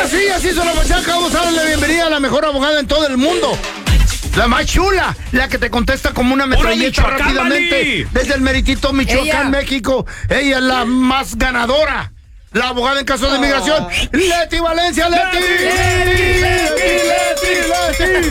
Ahora sí, así son la machaca. Vamos a darle la bienvenida a la mejor abogada en todo el mundo. La más chula, la que te contesta como una metralleta rápidamente. Mali. Desde el meritito Michoacán, Ella. México. Ella es la más ganadora. La abogada en casos de migración. Leti Valencia, Leti. Leti.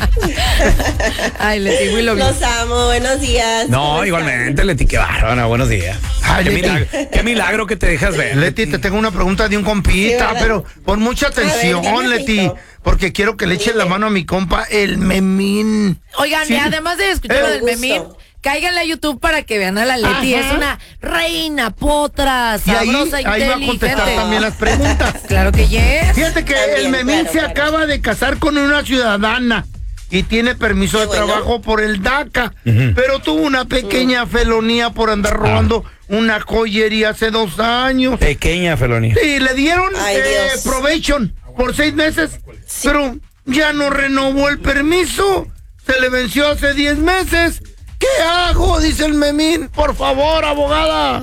Ay, Leti, we love you. Los amo, buenos días. No, ¿Cómo igualmente, Leti, qué bárbara, buenos días. Ay, Leti. Qué milagro que te dejas ver. Leti, te tengo una pregunta de un compita, Sí, ¿verdad? pero pon mucha atención, ya me Leti, agito. porque quiero que le eches la mano a mi compa, el Memín. Oigan, Sí. y además de escuchar lo del Gusto. Memín, cáiganle a YouTube para que vean a la Leti. Ajá. Es una reina, potra, Y ahí sabrosa, va a inteligente. contestar también las preguntas. Claro que yes. Fíjate que También, el Memín claro, se claro. acaba de casar con una ciudadana y tiene permiso Qué de bueno. trabajo por el DACA, pero tuvo una pequeña felonía por andar robando una joyería hace 2 años. Pequeña felonía. Y le dieron Ay, Dios. probation por 6 meses, pero ya no renovó el permiso. Se le venció hace 10 meses. ¿Qué hago? Dice el Memín. Por favor, abogada.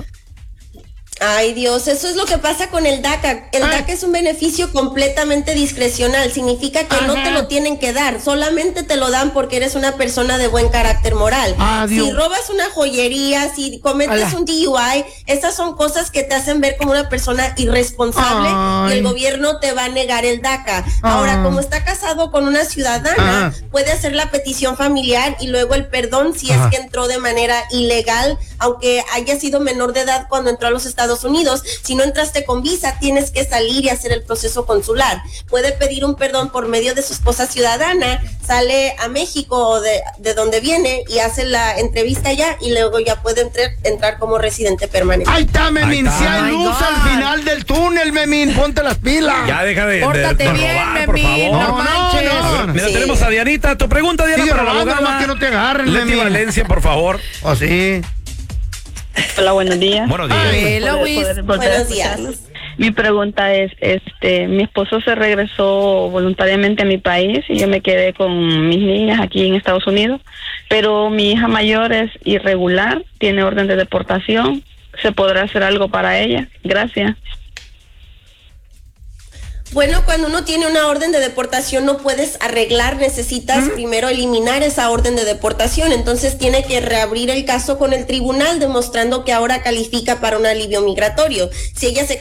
Ay, Dios, eso es lo que pasa con el DACA. El DACA es un beneficio completamente discrecional. Significa que no te lo tienen que dar. Solamente te lo dan porque eres una persona de buen carácter moral. Adiós. Si robas una joyería, si cometes Ala. un DUI, esas son cosas que te hacen ver como una persona irresponsable y Ay. el gobierno te va a negar el DACA. Ahora, como está casado con una ciudadana, puede hacer la petición familiar y luego el perdón si es que entró de manera ilegal, aunque haya sido menor de edad cuando entró a los Estados Unidos. Si no entraste con visa, tienes que salir y hacer el proceso consular. Puede pedir un perdón por medio de su esposa ciudadana, sale a México o de donde viene y hace la entrevista allá y luego ya puede entrar como residente permanente. Ahí está, Memín. Ahí está. Si hay Oh my luz God. al final del túnel, Memín. Ponte las pilas. Ya deja de Pórtate bien, robar, por Memín, favor. no manches. A ver, mira, Sí. tenemos a Dianita. Tu pregunta, Diana, Sigue para la robando, abogada. nomás que no te agarren, Leti Memín. Valencia, por favor. ¿O sí? Hola, buenos días. Buenos días. Hello, Luis. Volver a Buenos días. escucharlos. Mi pregunta es, mi esposo se regresó voluntariamente a mi país y yo me quedé con mis niñas aquí en Estados Unidos, pero mi hija mayor es irregular, tiene orden de deportación. ¿Se podrá hacer algo para ella? Gracias. Bueno, cuando uno tiene una orden de deportación no puedes arreglar, necesitas primero eliminar esa orden de deportación, entonces tiene que reabrir el caso con el tribunal demostrando que ahora califica para un alivio migratorio. Si ella se